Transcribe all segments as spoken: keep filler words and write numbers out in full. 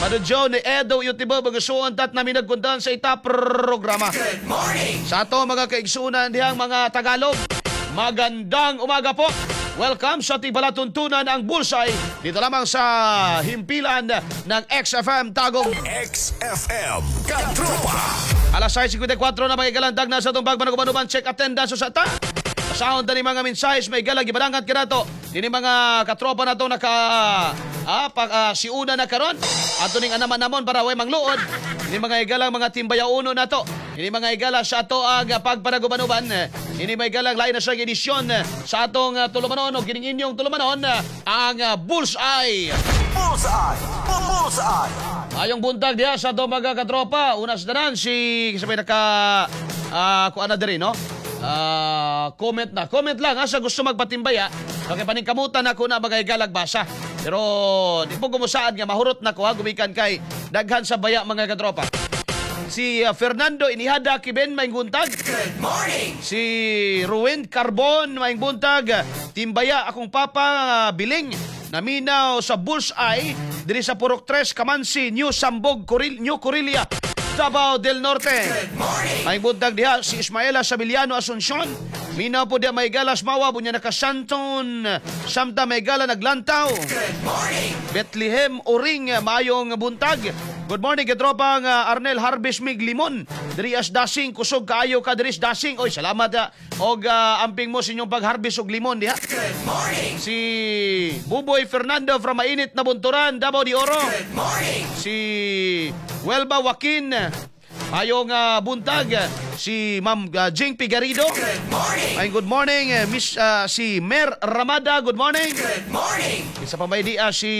Padudyo ni Edo Yutibo magasuon tat namin nagkundan sa ita programa. Good morning! Sa ato mga kaigsunan diyang mga Tagalog, magandang umaga po. Welcome sa Tibalatuntunan ang Bullseye dito lamang sa himpilan ng X F M Tagum. X F M Katropa! Alas sais fifty-four na magigalandag na sa itong bagmanagumanuman check attendance sa ta. Pasahon na ni mga mensahes may galang ibalangat ka na to. Dini mga katropa na to naka ah, pag, ah, si una na karon. Ato ning anaman namon para way mangluod. Dini mga igalang mga timbaya uno na to. Dini mga igala sa ato ang pagpanagumanuman. Dini may galang lain na sa edisyon sa atong uh, tulumanon o gining inyong tulumanon ang uh, Bullseye. Bullseye! Bullseye! Ayong buntag diya sa ato mga katropa. Unas na nan si sabay naka uh, kuan na diri no. Uh, comment na. Comment lang ha, sa gusto magpatimbaya. Okay, paningkamutan ako na mga igalag basa. Pero di po gumusaan nga mahurot na ko ha, gumikan kay daghan sa baya mga katropa. Si uh, Fernando Inihada Kiben maing buntag. Good morning! Si Ruin Carbon maing buntag. Timbaya akong papa uh, Biling naminaw sa Bullseye diri sa Purok tres Kamansi, New Sambog, Coril, New Corilia, Davao del Norte. Good morning! May buntag diha si Ismaela Sabiliano Asuncion. Minaw po diha may galas mawa bunya nakasanton. Samta may gala naglantaw. Good morning! Bethlehem Uring mayong buntag. Good morning katropang uh, Arnel Harvest Mig Limon. Dirias dasing kusog kaayo ka diris dasing. Oy salamat ha. Og uh, amping mo sa inyong pag-harvest og limon diha. Good morning! Si Buboy Fernando from Mainit na Bunturan, Davao de Oro. Good morning! Si Welba Joaquin ayong uh, buntag. Si Ma'am uh, Jing Pigarido. Good morning! Ay good morning uh, Miss uh, si Mer Ramada, good morning. Good morning! Isa pa may dia si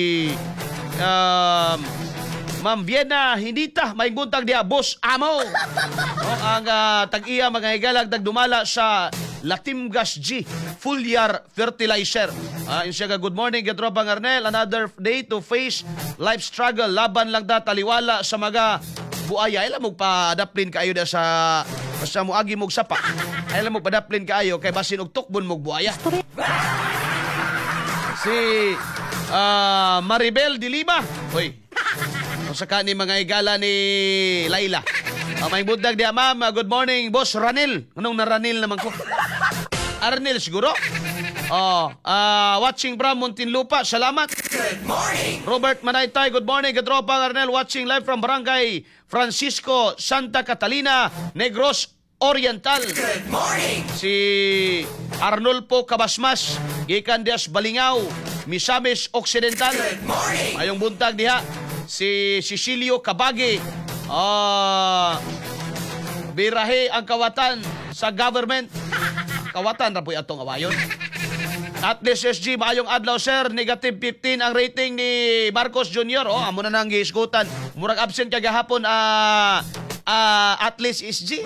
um, Ma'am Viena Hinita, may buntag dia Boss Amo. No, ang uh, tag-iya mga higalag nagdumala sa Latimgas G Foliar Fertilizer. Uh, insya ka good morning katropang Arnel. Another day to face life struggle. Laban lang ta taliwala sa mga buaya. Ila mo pa-adaplin kaayo da sa basta mo agi mong sapa. Ila mo pa-adaplin kaayo kay basin og tukbon mong buaya. Si uh, Maribel Dilima. Hoy. Kung sa kani mga igala ni Laila. Uh, may budag diya, ma'am. Uh, good morning, boss Ranil. Anong na Ranil naman ko? Arnil siguro. Oh, uh, watching from Muntinlupa. Salamat. Good morning! Robert Manaytay, good morning. Katropang Arnel, watching live from Barangay Francisco, Santa Catalina, Negros Oriental. Good morning! Si Arnulfo Cabasmas, gikan dias Balingaw, Misamis Occidental. Good morning! Ayong buntag diha si Cecilio Cabagi. Ah, birahe ang kawatan sa government. Kawatan ra po'y atong awayon. At least S G, maayong adlaw sir, negative fifteen ang rating ni Marcos Junior Oh, amo na nang giisgutan. Murag absent kagahapon ah uh, uh, at least S G.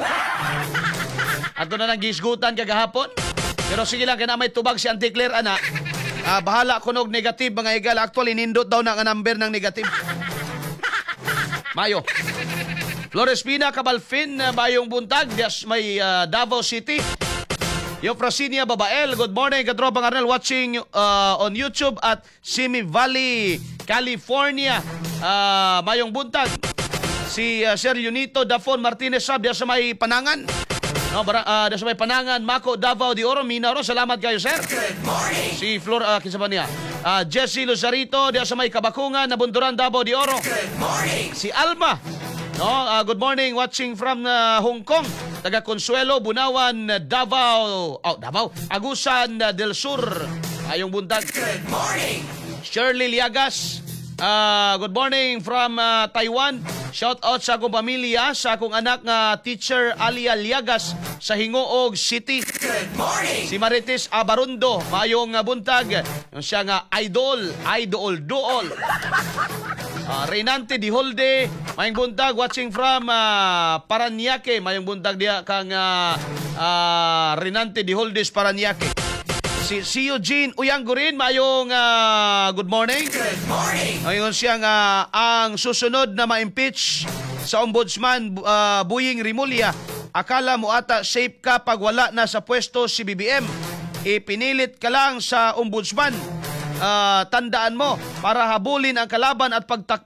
Ato na nang giisgutan kagahapon. Pero sige lang, kaya may tubag si Auntie Claire, ana. Ah, bahala ko nog negative mga igala. Actually, nindot daw na ang number ng negative. Mayo. Flores Pina, Cabalfin, mayong buntag. Dias may uh, Davao City. Eufrasinia Babael, good morning. Katropang Arnel, watching uh, on YouTube at Simi Valley, California. Uh, mayong buntag. Si uh, Sir Junito Dafon Martinez Sab, diya sa may Panangan. No, bara, uh, diya sa may Panangan, Mako, Davao de Oro, Minaro. Salamat kayo, sir. Good morning! Si Flor, uh, kinsa ba niya? Uh, Jesse Luzarito, diya sa may Kabakungan, Nabunduran, Davao de Oro. Good morning! Si Alma, no, uh, good morning, watching from uh, Hong Kong. Taga Consuelo, Bunawan, Davao, oh, Davao, Agusan uh, del Sur. Ayong buntag. Good morning! Shirley Liagas, uh, good morning from uh, Taiwan. Shout out sa akong pamilya, sa akong anak nga teacher Alia Liagas sa Hingoog City. Good morning! Si Marites Abarundo, mayong uh, buntag. Yung siya nga idol, idol, duol. Uh, Reynante Diholde, mayong buntag, watching from uh, Paranaque. Mayong buntag diya kang uh, uh, Reynante Diholdes, Paranaque. Si, si Eugene Uyanggurin, mayong uh, good morning. Good morning! Ngayon siya nga ang susunod na ma-impeach sa Ombudsman uh, Buying Rimulya. Akala mo ata safe ka pag wala na sa pwesto si B B M. Ipinilit ka lang sa Ombudsman. Uh, tandaan mo, para habulin ang kalaban at pagtak